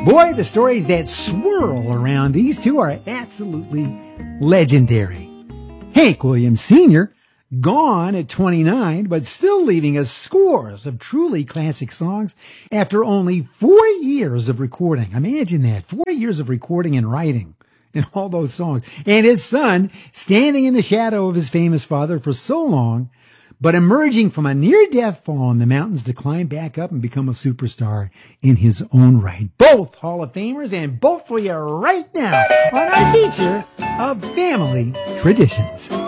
Boy, the stories that swirl around these two are absolutely legendary. Hank Williams Sr., gone at 29, but still leaving us scores of truly classic songs after only 4 years of recording. Imagine that, 4 years of recording and writing in all those songs. And his son, standing in the shadow of his famous father for so long, but emerging from a near-death fall in the mountains to climb back up and become a superstar in his own right. Both Hall of Famers, and both for you right now on our feature of Family Traditions.